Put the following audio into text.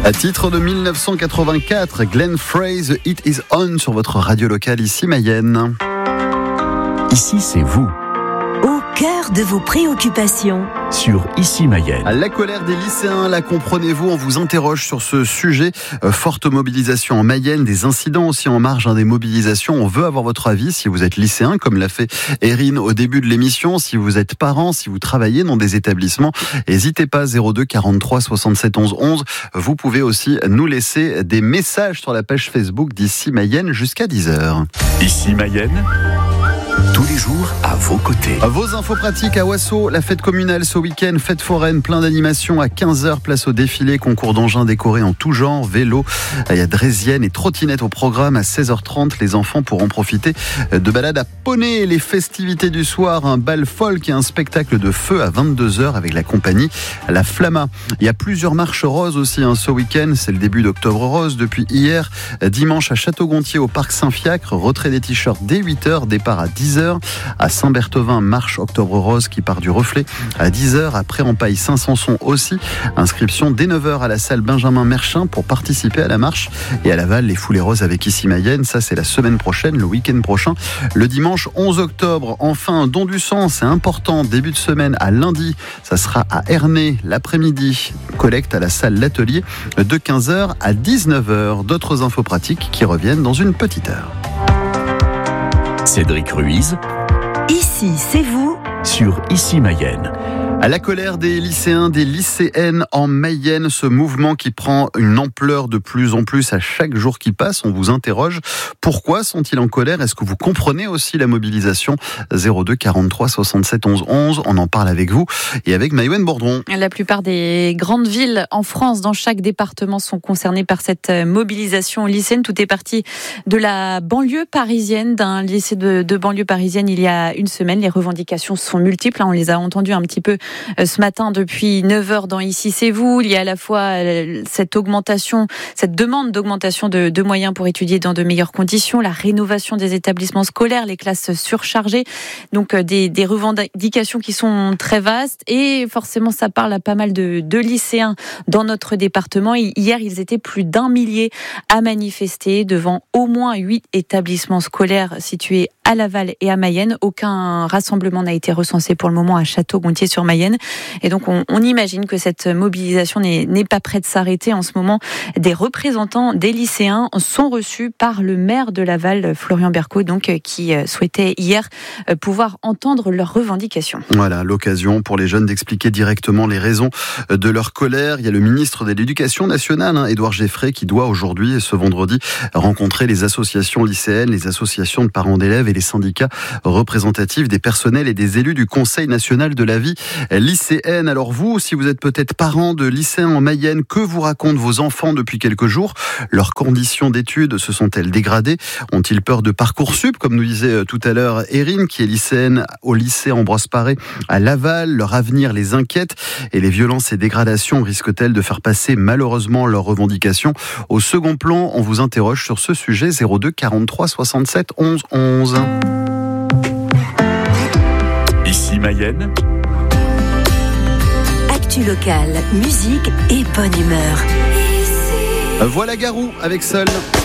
À titre de 1984, Glenn Frey, The It Is On sur votre radio locale ici Mayenne. Ici, c'est vous. Au cœur de vos préoccupations. Sur Ici Mayenne. La colère des lycéens, la comprenez-vous? On vous interroge sur ce sujet. Forte mobilisation en Mayenne, des incidents aussi en marge des mobilisations. On veut avoir votre avis si vous êtes lycéen, comme l'a fait Erin au début de l'émission. Si vous êtes parent, si vous travaillez dans des établissements, n'hésitez pas, 02 43 67 11 11. Vous pouvez aussi nous laisser des messages sur la page Facebook d'Ici Mayenne jusqu'à 10h. Ici Mayenne, tous les jours à vos côtés. Vos infos pratiques à Wasso, la fête communale ce week-end, fête foraine, plein d'animations à 15h, place au défilé, concours d'engins décorés en tout genre, vélo, il y a draisienne et trottinette au programme à 16h30. Les enfants pourront profiter de balades à poney, les festivités du soir, un bal folk et un spectacle de feu à 22h avec la compagnie La Flamma. Il y a plusieurs marches roses aussi ce week-end, c'est le début d'Octobre Rose depuis hier, dimanche à Château-Gontier au parc Saint-Fiacre, retrait des t-shirts dès 8h, départ à 10h. À Saint-Berthevin, marche Octobre Rose qui part du Reflet à 10h. Après en Paille Saint-Sanson aussi. Inscription dès 9h à la salle Benjamin Merchin pour participer à la marche. Et à Laval, les foulées roses avec Ici Mayenne. Ça, c'est la semaine prochaine, le week-end prochain. Le dimanche 11 octobre. Enfin, un don du sang, c'est important. Début de semaine à lundi. Ça sera à Ernée l'après-midi. Collecte à la salle L'Atelier de 15h à 19h. D'autres infos pratiques qui reviennent dans une petite heure. Cédric Ruiz. Ici, c'est vous. Sur Ici Mayenne. À la colère des lycéens, des lycéennes en Mayenne, ce mouvement qui prend une ampleur de plus en plus à chaque jour qui passe, on vous interroge. Pourquoi sont-ils en colère? Est-ce que vous comprenez aussi la mobilisation? 02 43 67 11 11, on en parle avec vous et avec Maïwen Bourdon. La plupart des grandes villes en France, dans chaque département, sont concernées par cette mobilisation lycéenne. Tout est parti de la banlieue parisienne, d'un lycée de banlieue parisienne il y a une semaine. Les revendications sont multiples, on les a entendues un petit peu ce matin depuis 9h dans Ici c'est vous. Il y a à la fois cette demande d'augmentation de moyens pour étudier dans de meilleures conditions, la rénovation des établissements scolaires, les classes surchargées, donc des revendications qui sont très vastes et forcément ça parle à pas mal de lycéens dans notre département. Hier, ils étaient plus d'1 millier à manifester devant au moins 8 établissements scolaires situés à Laval et à Mayenne. Aucun rassemblement n'a été recensé pour le moment à Château-Gontier-sur-Mayenne. Et donc, on imagine que cette mobilisation n'est pas prête de s'arrêter. En ce moment, des représentants des lycéens sont reçus par le maire de Laval, Florian Bercot, donc, qui souhaitait hier pouvoir entendre leurs revendications. Voilà, l'occasion pour les jeunes d'expliquer directement les raisons de leur colère. Il y a le ministre de l'Éducation nationale, Édouard Geffray, qui doit aujourd'hui, ce vendredi, rencontrer les associations lycéennes, les associations de parents d'élèves et les syndicats représentatifs des personnels et des élus du Conseil national de la vie lycéenne. Alors vous, si vous êtes peut-être parent de lycéens en Mayenne, que vous racontent vos enfants depuis quelques jours? Leurs conditions d'études se sont-elles dégradées? Ont-ils peur de Parcoursup, comme nous disait tout à l'heure Erin, qui est lycéenne au lycée Ambroise Paré à Laval? Leur avenir les inquiète et les violences et dégradations risquent-elles de faire passer malheureusement leurs revendications au second plan? On vous interroge sur ce sujet. 02 43 67 11 11. Ici Mayenne. Actu locale, musique et bonne humeur. Voilà Garou avec Seul.